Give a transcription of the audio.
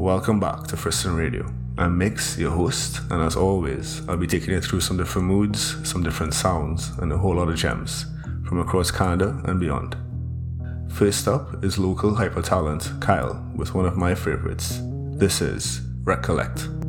Welcome back to Friston Radio. I'm Mix, your host, and as always, I'll be taking you through some different moods, some different sounds, and a whole lot of gems from across Canada and beyond. First up is local hyper talent Kyle with one of my favorites. This is Recollect.